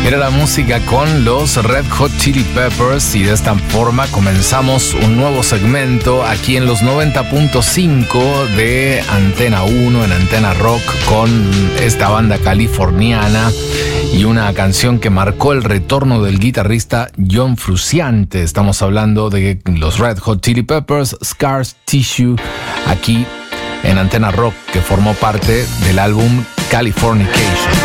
Era la música con los Red Hot Chili Peppers y de esta forma comenzamos un nuevo segmento aquí en los 90.5 de Antena 1, en Antena Rock, con esta banda californiana y una canción que marcó el retorno del guitarrista John Frusciante. Estamos hablando de los Red Hot Chili Peppers, Scar Tissue, aquí en Antena Rock, que formó parte del álbum Californication.